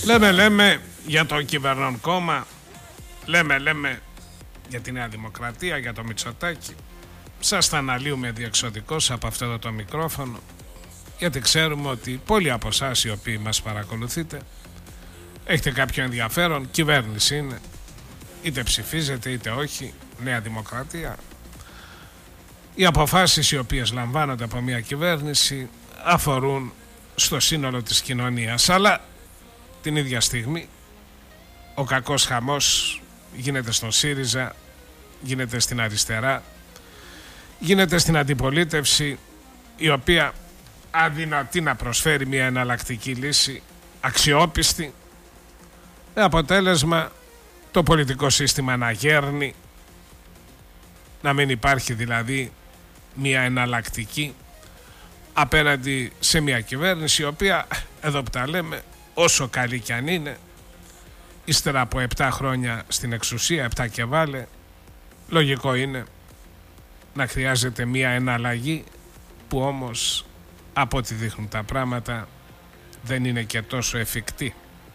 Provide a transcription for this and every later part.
Λέμε για το κυβερνών κόμμα, λέμε για τη Νέα Δημοκρατία, για το Μητσοτάκη. Σας τα αναλύουμε διεξοδικώς από αυτό το μικρόφωνο, γιατί ξέρουμε ότι πολλοί από εσάς οι οποίοι μας παρακολουθείτε έχετε κάποιο ενδιαφέρον. Κυβέρνηση είναι, είτε ψηφίζετε είτε όχι, Νέα Δημοκρατία. Οι αποφάσεις οι οποίες λαμβάνονται από μια κυβέρνηση αφορούν στο σύνολο της κοινωνίας, αλλά την ίδια στιγμή ο κακός χαμός γίνεται στον ΣΥΡΙΖΑ, γίνεται στην αριστερά, γίνεται στην αντιπολίτευση, η οποία αδυνατεί να προσφέρει μια εναλλακτική λύση αξιόπιστη, με αποτέλεσμα το πολιτικό σύστημα να γέρνει, να μην υπάρχει δηλαδή μια εναλλακτική απέναντι σε μια κυβέρνηση, η οποία, εδώ που τα λέμε, όσο καλή κι αν είναι, ύστερα από 7 χρόνια στην εξουσία, 7 και βάλε, λογικό είναι να χρειάζεται μια εναλλαγή, που όμως από ό,τι δείχνουν τα πράγματα δεν είναι και τόσο εφικτή.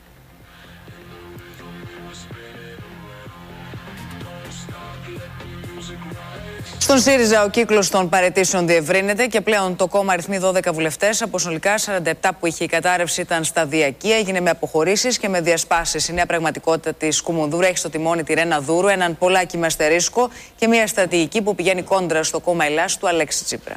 Στον ΣΥΡΙΖΑ ο κύκλος των παραιτήσεων διευρύνεται και πλέον το κόμμα αριθμεί 12 βουλευτές. Από συνολικά 47 που είχε η κατάρρευση ήταν σταδιακή, έγινε με αποχωρήσεις και με διασπάσεις. Η νέα πραγματικότητα της Κουμουνδούρου έχει στο τιμόνι τη Ρένα Δούρου, έναν Πολάκη με αστερίσκο και μια στρατηγική που πηγαίνει κόντρα στο κόμμα Ελλάς του Αλέξη Τσίπρα.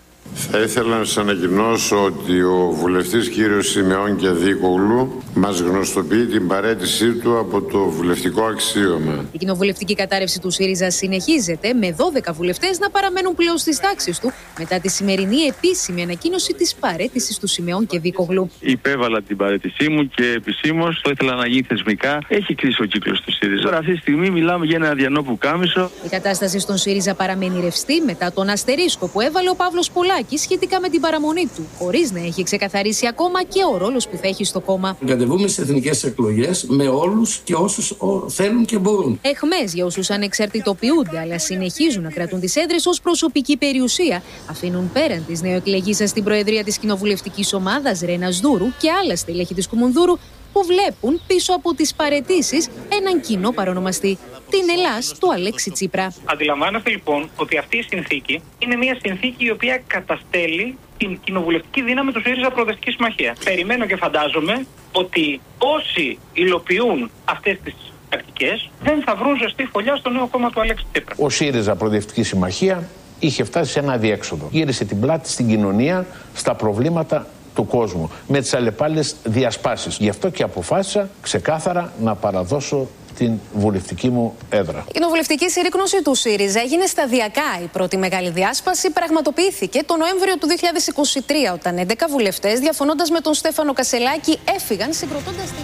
Θα ήθελα να σας ανακοινώσω ότι ο βουλευτής κύριος Σιμεών Κεδίκογλου μας γνωστοποιεί την παραίτησή του από το βουλευτικό αξίωμα. Η κοινοβουλευτική κατάρρευση του ΣΥΡΙΖΑ συνεχίζεται, με 12 βουλευτές να παραμένουν πλέον στις τάξεις του μετά τη σημερινή επίσημη ανακοίνωση της παραίτησης του Σιμεών Κεδίκογλου. Υπέβαλα την παραίτησή μου και επισήμως το ήθελα να γίνει θεσμικά. Έχει κλείσει ο κύκλος του ΣΥΡΙΖΑ. Τώρα αυτή τη στιγμή μιλάμε για ένα αδιανό πουκάμισο. Η κατάσταση στον ΣΥΡΙΖΑ παραμένει ρευστή μετά τον αστερίσκο που έβαλε ο Παύλος Πολάκης σχετικά με την παραμονή του, χωρίς να έχει ξεκαθαρίσει ακόμα και ο ρόλος που θα έχει στο κόμμα. Κατεβούμε στις εθνικές εκλογές με όλους και όσους θέλουν και μπορούν. Εχμές για όσους ανεξαρτητοποιούνται, αλλά συνεχίζουν να κρατούν τις έδρες ως προσωπική περιουσία, αφήνουν πέραν της νεοεκλεγήσας στην προεδρία της κοινοβουλευτικής ομάδας Ρένας Δούρου και άλλα στελέχη της Κουμουνδούρου, που βλέπουν πίσω από τις παραιτήσεις έναν κοινό παρονομαστή, την Ελλάς του Αλέξη Τσίπρα. Αντιλαμβάνεστε λοιπόν ότι αυτή η συνθήκη είναι μια συνθήκη η οποία καταστέλει την κοινοβουλευτική δύναμη του ΣΥΡΙΖΑ Προοδευτική Συμμαχία. Περιμένω και φαντάζομαι ότι όσοι υλοποιούν αυτές τις τακτικές δεν θα βρουν ζεστή φωλιά στο νέο κόμμα του Αλέξη Τσίπρα. Ο ΣΥΡΙΖΑ Προοδευτική Συμμαχία είχε φτάσει σε ένα αδιέξοδο. Γύρισε την πλάτη στην κοινωνία, στα προβλήματα του κόσμου, με τις αλλεπάλληλες διασπάσεις. Γι' αυτό και αποφάσισα ξεκάθαρα να παραδώσω την βουλευτική μου έδρα. Η κοινοβουλευτική συρρίκνωση του ΣΥΡΙΖΑ έγινε σταδιακά. Η πρώτη μεγάλη διάσπαση πραγματοποιήθηκε το Νοέμβριο του 2023, όταν 11 βουλευτές, διαφωνώντας με τον Στέφανο Κασσελάκη, έφυγαν συγκροτώντας την...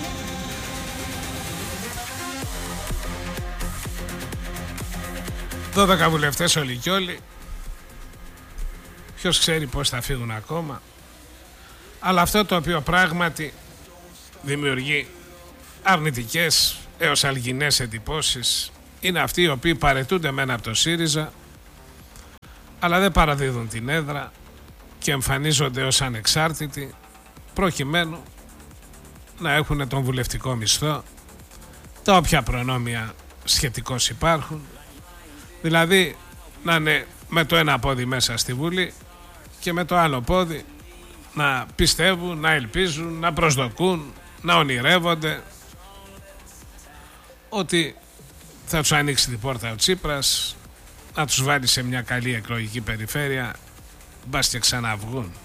12 βουλευτές όλοι κι όλοι. Ποιος ξέρει πώς θα φύγουν ακόμα. Αλλά αυτό το οποίο πράγματι δημιουργεί αρνητικές έως αλγινές εντυπώσεις είναι αυτοί οι οποίοι παραιτούνται μένα από το ΣΥΡΙΖΑ, αλλά δεν παραδίδουν την έδρα και εμφανίζονται ως ανεξάρτητοι, προκειμένου να έχουν τον βουλευτικό μισθό, τα όποια προνόμια σχετικώς υπάρχουν, δηλαδή να είναι με το ένα πόδι μέσα στη Βουλή και με το άλλο πόδι να πιστεύουν, να ελπίζουν, να προσδοκούν, να ονειρεύονται ότι θα τους ανοίξει την πόρτα ο Τσίπρας, να τους βάλει σε μια καλή εκλογική περιφέρεια, μπας και ξαναβγούν.